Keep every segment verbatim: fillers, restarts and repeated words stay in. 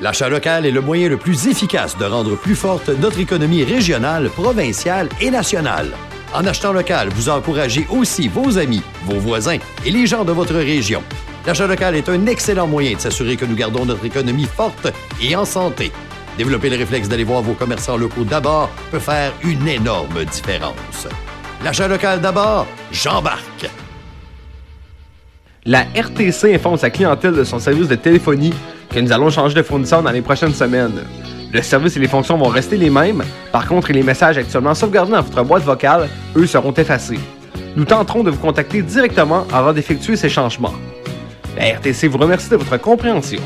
L'achat local est le moyen le plus efficace de rendre plus forte notre économie régionale, provinciale et nationale. En achetant local, vous encouragez aussi vos amis, vos voisins et les gens de votre région. L'achat local est un excellent moyen de s'assurer que nous gardons notre économie forte et en santé. Développer le réflexe d'aller voir vos commerçants locaux d'abord peut faire une énorme différence. L'achat local d'abord, j'embarque! La R T C informe sa clientèle de son service de téléphonie que nous allons changer de fournisseur dans les prochaines semaines. Le service et les fonctions vont rester les mêmes, par contre les messages actuellement sauvegardés dans votre boîte vocale, eux, seront effacés. Nous tenterons de vous contacter directement avant d'effectuer ces changements. La R T C vous remercie de votre compréhension.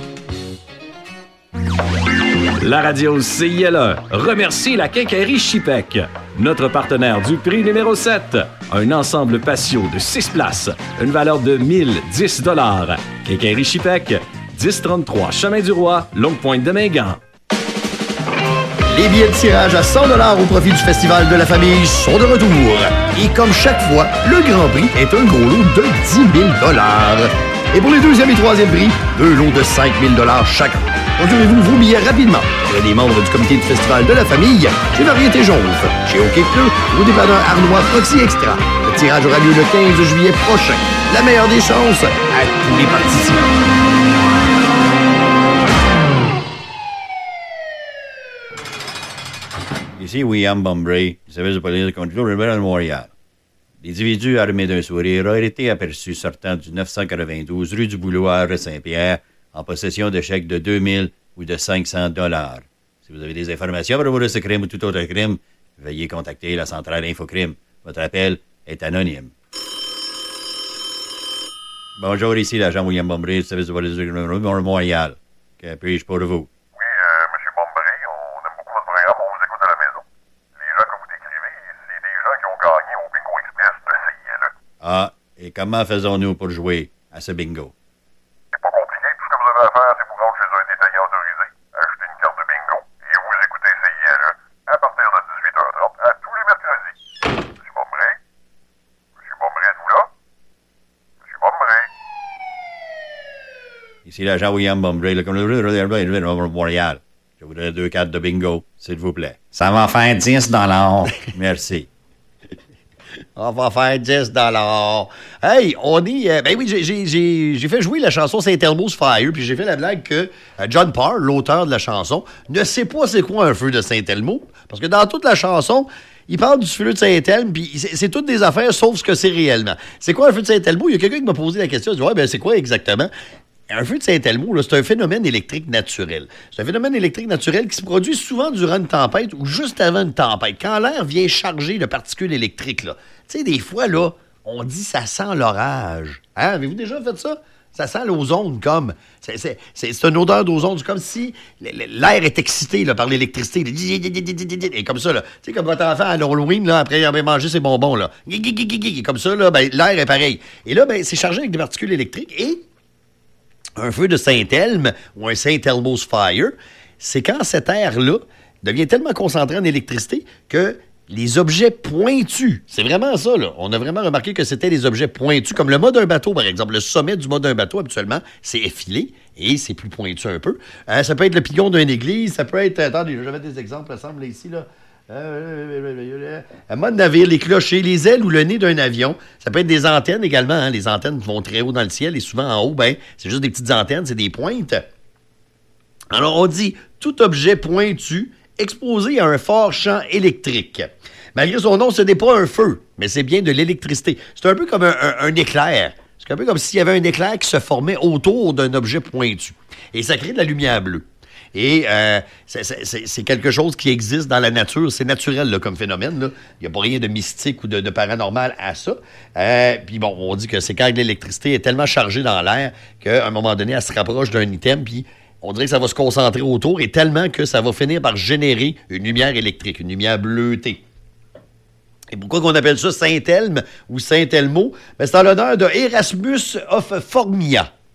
La radio C I L E remercie la Quincaillerie Chipec, notre partenaire du prix numéro sept. Un ensemble patio de six places, une valeur de mille dix dollars. Quincaillerie Chipec, dix trente-trois Chemin du Roi, Longue-Pointe de Mingan. Les billets de tirage à cent dollars au profit du Festival de la Famille sont de retour. Et comme chaque fois, le Grand Prix est un gros lot de dix mille dollars. Et pour les deuxième et troisième prix, deux lots de cinq mille dollars chacun. Procurez-vous vos billets rapidement. Auprès des membres du comité du Festival de la Famille, chez Variété Jonve, chez OK Pleu, au dépanneur Arnois Proxy Extra. Le tirage aura lieu le quinze juillet prochain. La meilleure des chances à tous les participants. Ici William Bombray, du service de police de contrôle de Montréal. L'individu armé d'un sourire a été aperçu sortant du neuf cent quatre-vingt-douze rue du Bouloir à Saint-Pierre en possession de chèques de deux mille ou de cinq cents dollars. Si vous avez des informations pour ce crime ou tout autre crime, veuillez contacter la centrale Infocrime. Votre appel est anonyme. Bonjour, ici l'agent William Bombray du service de police de Montréal. Que puis-je pour vous? Ah, et comment faisons-nous pour jouer à ce bingo? C'est pas compliqué. Tout ce que vous avez à faire, c'est vous rendre chez un détaillant autorisé, acheter une carte de bingo et vous écoutez C I L E à partir de dix-huit heures trente à tous les mercredis. Monsieur Bombray? Monsieur Bombray, êtes-vous là? Monsieur Bombray? Ici l'agent William Bombray, le commissaire de Montréal. Je voudrais deux cartes de bingo, s'il vous plaît. Ça va faire dix dollars. Merci. On va faire dix dollars. Hey, on est... Euh, ben oui, j'ai, j'ai, j'ai, j'ai fait jouer la chanson Saint Elmo's Fire, puis j'ai fait la blague que euh, John Parr, l'auteur de la chanson, ne sait pas c'est quoi un feu de Saint-Elmo, parce que dans toute la chanson, il parle du feu de Saint-Elme, puis c'est, c'est toutes des affaires sauf ce que c'est réellement. C'est quoi un feu de Saint-Elmo? Il y a quelqu'un qui m'a posé la question, il dit « Ouais, ben c'est quoi exactement? » Un feu de Saint-Elmo, là, c'est un phénomène électrique naturel. C'est un phénomène électrique naturel qui se produit souvent durant une tempête ou juste avant une tempête. Quand l'air vient chargé de particules électriques, là. Tu sais, des fois, là, on dit ça sent l'orage. Hein? Avez-vous déjà fait ça? Ça sent l'ozone comme... C'est, c'est, c'est, c'est une odeur d'ozone. C'est comme si l'air est excité là, par l'électricité. Et comme ça, là. Tu sais, comme votre enfant à l'Halloween, là, après il avait mangé ses bonbons, là. Et comme ça, là, ben, l'air est pareil. Et là, ben, c'est chargé avec des particules électriques. Et un feu de Saint-Elme ou un Saint Elmo's Fire, c'est quand cet air-là devient tellement concentré en électricité que les objets pointus, c'est vraiment ça, là. On a vraiment remarqué que c'était des objets pointus, comme le mât d'un bateau, par exemple. Le sommet du mât d'un bateau, habituellement, c'est effilé et c'est plus pointu un peu. Euh, ça peut être le pignon d'une église, ça peut être... Attendez, j'avais des exemples, ça semble, ici, là. Euh, un mât de navire, les clochers, les ailes ou le nez d'un avion. Ça peut être des antennes également. Hein. Les antennes vont très haut dans le ciel et souvent en haut, ben, c'est juste des petites antennes, c'est des pointes. Alors, on dit tout objet pointu exposé à un fort champ électrique. Malgré son nom, ce n'est pas un feu, mais c'est bien de l'électricité. C'est un peu comme un, un, un éclair. C'est un peu comme s'il y avait un éclair qui se formait autour d'un objet pointu. Et ça crée de la lumière bleue. Et euh, c'est, c'est, c'est quelque chose qui existe dans la nature. C'est naturel là, comme phénomène. Là. Il n'y a pas rien de mystique ou de, de paranormal à ça. Euh, Puis bon, on dit que c'est quand l'électricité est tellement chargée dans l'air qu'à un moment donné, elle se rapproche d'un item, puis on dirait que ça va se concentrer autour, et tellement que ça va finir par générer une lumière électrique, une lumière bleutée. Et pourquoi qu'on appelle ça Saint-Elme ou Saint-Elmo? Ben, c'est en l'honneur de Erasmus of Formia.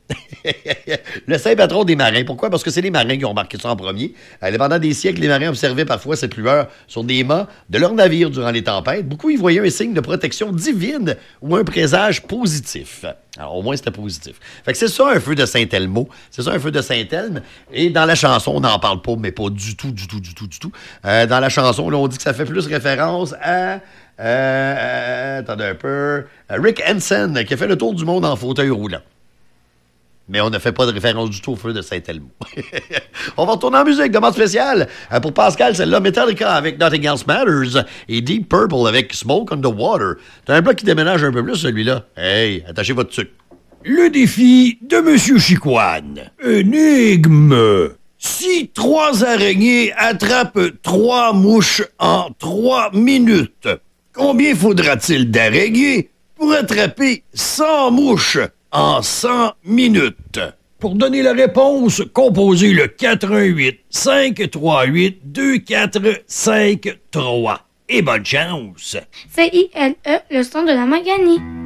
Le saint patron des marins. Pourquoi? Parce que c'est les marins qui ont marqué ça en premier. Euh, pendant des siècles, les marins observaient parfois cette lueur sur des mâts de leur navire durant les tempêtes. Beaucoup y voyaient un signe de protection divine ou un présage positif. Alors, au moins, c'était positif. Fait que c'est ça, un feu de Saint-Elmo. C'est ça, un feu de Saint-Elme. Et dans la chanson, on n'en parle pas, mais pas du tout, du tout, du tout, du tout. Euh, dans la chanson, là, on dit que ça fait plus référence à... Euh, euh, attendez un peu... Rick Hansen, qui a fait le tour du monde en fauteuil roulant. Mais on ne fait pas de référence du tout au feu de Saint-Elmo. On va retourner en musique, demande spéciale. Euh, pour Pascal, celle-là, Metallica avec Nothing Else Matters et Deep Purple avec Smoke on the Water. T'as un bloc qui déménage un peu plus, celui-là. Hey, attachez votre sucre. Le défi de Monsieur Chicoine. Énigme. Si trois araignées attrapent trois mouches en trois minutes, combien faudra-t-il d'araignées pour attraper cent mouches en cent minutes? Pour donner la réponse, composez le quatre un huit, cinq trois huit, deux quatre cinq trois. Et bonne chance! C I L E, le son de la Maganie.